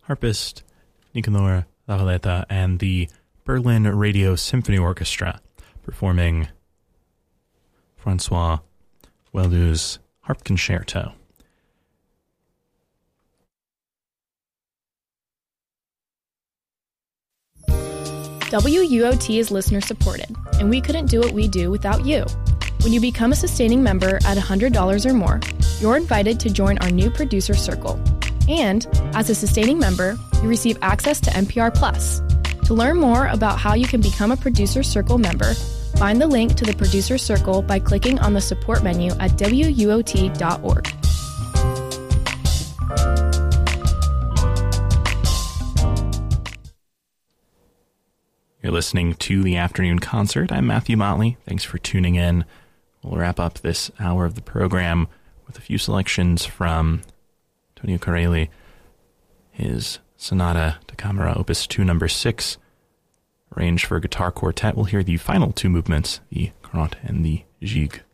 harpist Nicanor Lavaleta and the Berlin Radio Symphony Orchestra performing Francois Weldu's Harp Concerto. WUOT is listener supported, and we couldn't do what we do without you. When you become a sustaining member at $100 or more, you're invited to join our new producer circle. And as a sustaining member, you receive access to NPR Plus. To learn more about how you can become a producer circle member, find the link to the producer circle by clicking on the support menu at WUOT.org. You're listening to The Afternoon Concert. I'm Matthew Motley. Thanks for tuning in. We'll wrap up this hour of the program with a few selections from Antonio Carelli, his Sonata da Camera, Opus 2, number 6, arranged for guitar quartet. We'll hear the final two movements, the Courante and the Gigue.